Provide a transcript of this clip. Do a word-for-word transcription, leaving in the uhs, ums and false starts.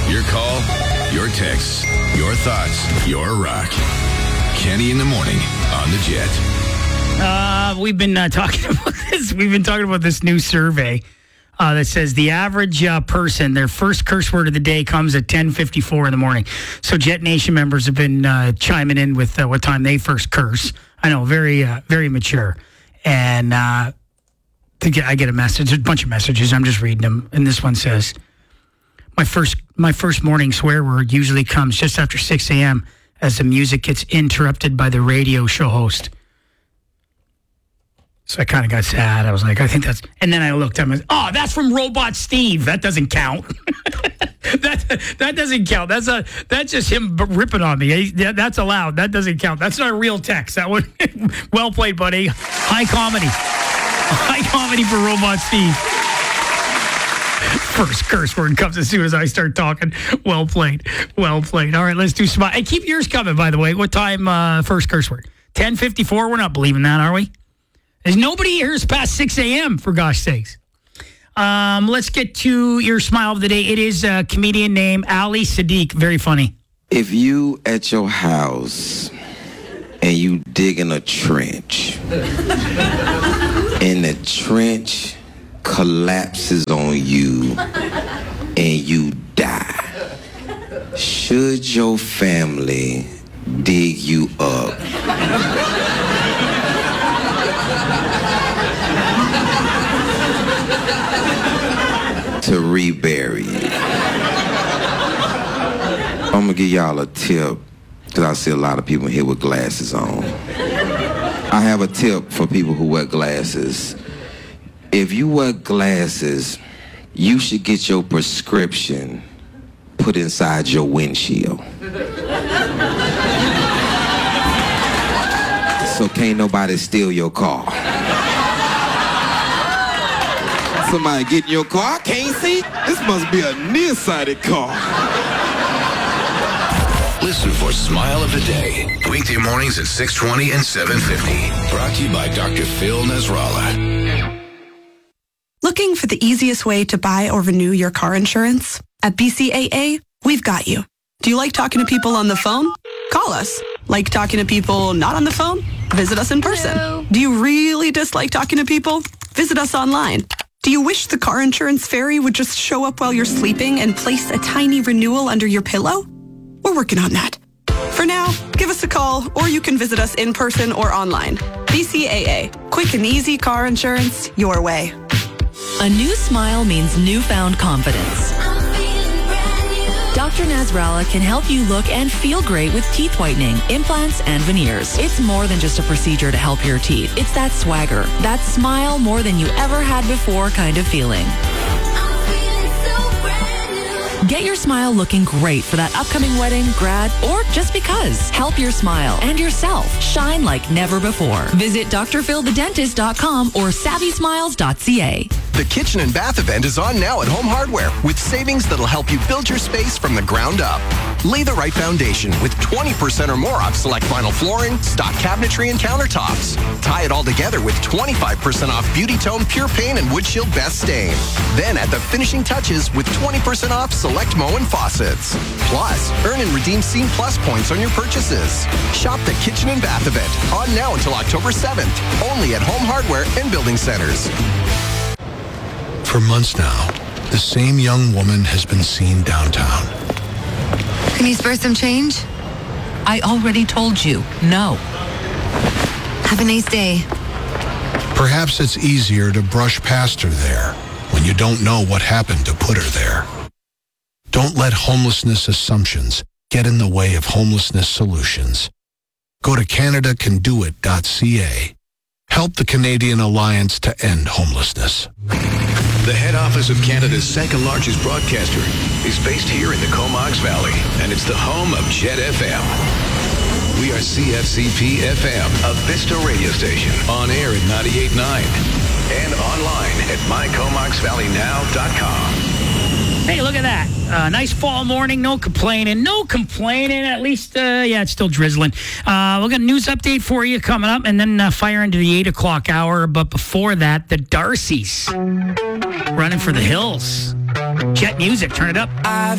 Your call, your texts, your thoughts, your rock. Kenny in the morning on the Jet. Uh, we've been uh, talking about this. We've been talking about this new survey uh, that says the average uh, person, their first curse word of the day comes at ten fifty-four in the morning. So Jet Nation members have been uh, chiming in with uh, what time they first curse. I know, very, uh, very mature. And uh, to get, I get a message, a bunch of messages. I'm just reading them. And this one says, my first, my first morning swear word usually comes just after six a.m. as the music gets interrupted by the radio show host. So I kind of got sad. I was like, I think that's... And then I looked up and I was, oh, that's from Robot Steve. That doesn't count. that that doesn't count. That's a that's just him ripping on me. He, that's allowed. That doesn't count. That's not a real text. That one... Well played, buddy. High comedy. High comedy for Robot Steve. First curse word comes as soon as I start talking. Well played. Well played. All right, let's do smile. And keep yours coming, by the way. What time uh, first curse word? ten fifty-four? We're not believing that, are we? There's nobody here is past six a.m., for gosh sakes. Um, let's get to your smile of the day. It is a comedian named Ali Sadiq. Very funny. If you at your house and you digging a trench and the trench collapses on you and you die, should your family dig you up? To rebury it. I'm gonna give y'all a tip, because I see a lot of people here with glasses on. I have a tip for people who wear glasses. If you wear glasses, you should get your prescription put inside your windshield. So can't nobody steal your car. Somebody get in your car, I can't see. This must be a nearsighted car. Listen for Smile of the Day. Weekday mornings at six twenty and seven fifty. Brought to you by Doctor Phil Nasrallah. Looking for the easiest way to buy or renew your car insurance? At B C A A, we've got you. Do you like talking to people on the phone? Call us. Like talking to people not on the phone? Visit us in person. Hello. Do you really dislike talking to people? Visit us online. Do you wish the car insurance fairy would just show up while you're sleeping and place a tiny renewal under your pillow? We're working on that. For now, give us a call, or you can visit us in person or online. B C A A. Quick and easy car insurance your way. A new smile means newfound confidence. Doctor Nasrallah can help you look and feel great with teeth whitening, implants, and veneers. It's more than just a procedure to help your teeth. It's that swagger, that smile more than you ever had before kind of feeling. Get your smile looking great for that upcoming wedding, grad, or just because. Help your smile and yourself shine like never before. Visit D R phil the dentist dot com or savvy smiles dot c a. The Kitchen and Bath event is on now at Home Hardware with savings that'll help you build your space from the ground up. Lay the right foundation with twenty percent or more off select vinyl flooring, stock cabinetry, and countertops. Tie it all together with twenty-five percent off Beauty Tone Pure Paint and Wood Shield Best Stain. Then add the finishing touches with twenty percent off select Moen faucets. Plus, earn and redeem Scene Plus points on your purchases. Shop the Kitchen and Bath event on now until October seventh, only at Home Hardware and Building Centers. For months now, the same young woman has been seen downtown. Can you spare some change? I already told you, no. Have a nice day. Perhaps it's easier to brush past her there when you don't know what happened to put her there. Don't let homelessness assumptions get in the way of homelessness solutions. Go to Canada Can Do It dot c a. Help the Canadian Alliance to End Homelessness. The head office of Canada's second largest broadcaster is based here in the Comox Valley, and it's the home of Jet F M. We are C F C P F M, a Vista radio station, on air at ninety-eight point nine and online at my comox valley now dot com. Hey, look at that. Uh, nice fall morning. No complaining. No complaining. At least, uh, yeah, it's still drizzling. Uh, we'll get a news update for you coming up, and then uh, fire into the eight o'clock hour. But before that, the Darcys running for the hills. Jet music. Turn it up. I've